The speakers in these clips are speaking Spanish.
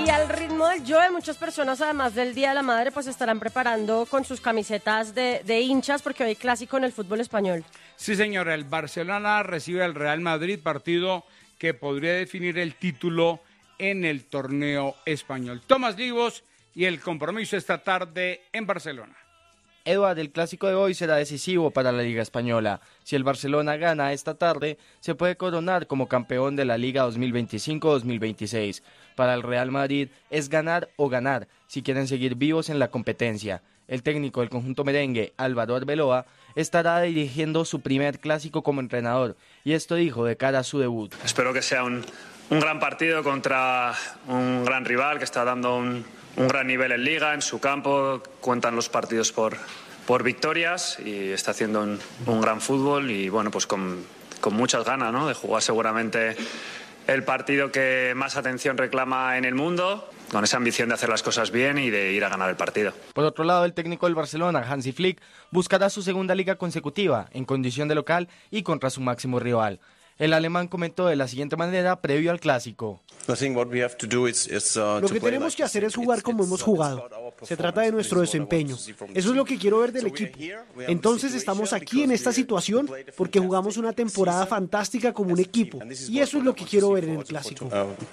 Y al ritmo del Joe, muchas personas, además del Día de la Madre, pues estarán preparando con sus camisetas de hinchas, porque hoy hay clásico en el fútbol español. Sí, señora, el Barcelona recibe al Real Madrid, partido que podría definir el título en el torneo español. Tomás Livos y el compromiso esta tarde en Barcelona. Eduard, el clásico de hoy será decisivo para la Liga Española. Si el Barcelona gana esta tarde, se puede coronar como campeón de la Liga 2025-2026. Para el Real Madrid es ganar o ganar, si quieren seguir vivos en la competencia. El técnico del conjunto merengue, Álvaro Arbeloa, estará dirigiendo su primer clásico como entrenador, y esto dijo de cara a su debut. Espero que sea un gran partido contra un gran rival que está dando un gran nivel en Liga, en su campo, cuentan los partidos por victorias y está haciendo un gran fútbol y bueno, pues con muchas ganas, ¿no?, de jugar seguramente el partido que más atención reclama en el mundo, con esa ambición de hacer las cosas bien y de ir a ganar el partido. Por otro lado, el técnico del Barcelona, Hansi Flick, buscará su segunda liga consecutiva, en condición de local y contra su máximo rival. El alemán comentó de la siguiente manera previo al clásico. Lo que tenemos que hacer es jugar como hemos jugado. Se trata de nuestro desempeño. Eso es lo que quiero ver del equipo. Entonces estamos aquí en esta situación porque jugamos una temporada fantástica como un equipo. Y eso es lo que quiero ver en el clásico.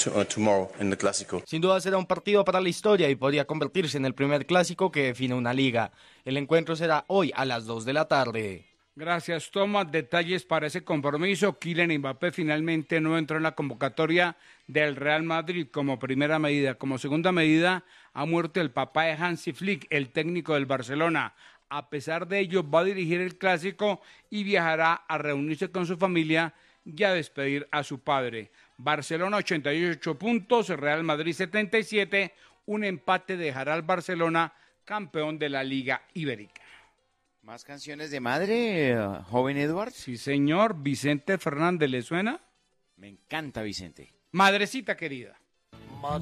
Sin duda será un partido para la historia y podría convertirse en el primer clásico que define una liga. El encuentro será hoy a las 2 de la tarde. Gracias, Tomás. Detalles para ese compromiso. Kylian Mbappé finalmente no entró en la convocatoria del Real Madrid como primera medida. Como segunda medida, ha muerto el papá de Hansi Flick, el técnico del Barcelona. A pesar de ello, va a dirigir el clásico y viajará a reunirse con su familia y a despedir a su padre. Barcelona 88 puntos, Real Madrid 77. Un empate dejará al Barcelona campeón de la Liga Ibérica. ¿Más canciones de madre, joven Eduard? Sí, señor. Vicente Fernández, ¿le suena? Me encanta Vicente. Madrecita querida.